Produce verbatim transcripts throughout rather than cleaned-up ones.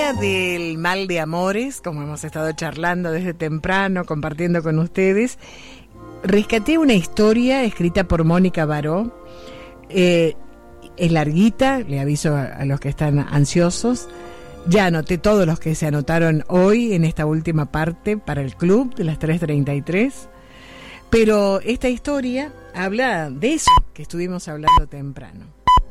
día del mal de amores, como hemos estado charlando desde temprano, compartiendo con ustedes, rescaté una historia escrita por Mónica Baró. Eh, es larguita, le aviso a, a los que están ansiosos. Ya anoté todos los que se anotaron hoy en esta última parte para el club de las tres treinta y tres. Pero esta historia habla de eso que estuvimos hablando temprano.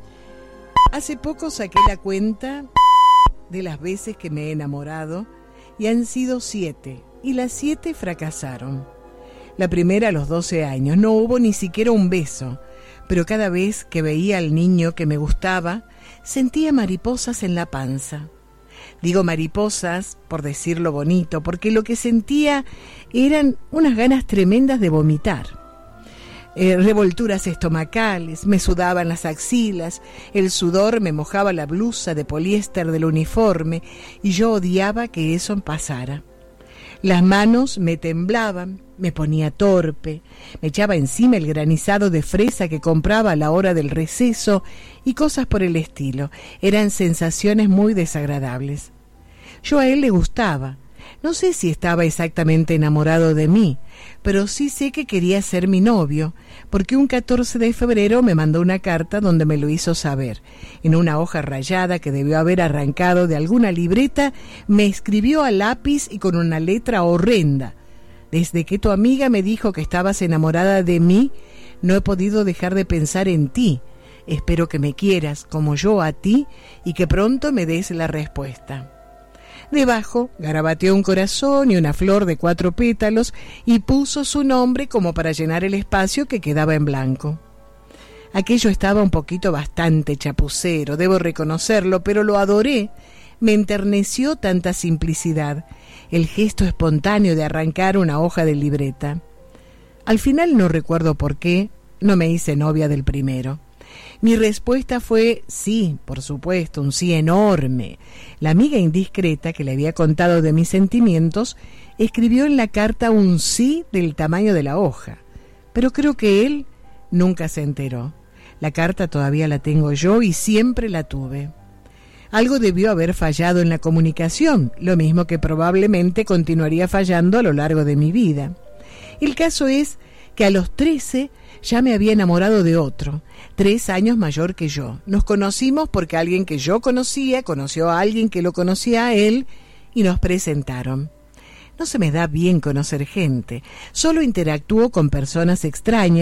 Hace poco saqué la cuenta de las veces que me he enamorado y han sido siete, y las siete fracasaron. La primera a los doce años, no hubo ni siquiera un beso, pero cada vez que veía al niño que me gustaba, sentía mariposas en la panza. Digo mariposas por decirlo bonito, porque lo que sentía eran unas ganas tremendas de vomitar. Eh, revolturas estomacales, me sudaban las axilas, el sudor me mojaba la blusa de poliéster del uniforme y yo odiaba que eso pasara. Las manos me temblaban, me ponía torpe, me echaba encima el granizado de fresa que compraba a la hora del receso y cosas por el estilo. Eran sensaciones muy desagradables. Yo a él le gustaba. No sé si estaba exactamente enamorado de mí, pero sí sé que quería ser mi novio, porque un catorce de febrero me mandó una carta donde me lo hizo saber. En una hoja rayada que debió haber arrancado de alguna libreta, me escribió a lápiz y con una letra horrenda: desde que tu amiga me dijo que estabas enamorada de mí, no he podido dejar de pensar en ti. Espero que me quieras como yo a ti y que pronto me des la respuesta. Debajo garabateó un corazón y una flor de cuatro pétalos y puso su nombre como para llenar el espacio que quedaba en blanco. Aquello estaba un poquito bastante chapucero, debo reconocerlo, pero lo adoré. Me enterneció tanta simplicidad, el gesto espontáneo de arrancar una hoja de libreta. Al final no recuerdo por qué, no me hice novia del primero. Mi respuesta fue sí, por supuesto, un sí enorme. La amiga indiscreta que le había contado de mis sentimientos escribió en la carta un sí del tamaño de la hoja, pero creo que él nunca se enteró. La carta todavía la tengo yo y siempre la tuve. Algo debió haber fallado en la comunicación, lo mismo que probablemente continuaría fallando a lo largo de mi vida. El caso es que a los trece ya me había enamorado de otro, tres años mayor que yo. Nos conocimos porque alguien que yo conocía conoció a alguien que lo conocía a él y nos presentaron. No se me da bien conocer gente, solo interactúo con personas extrañas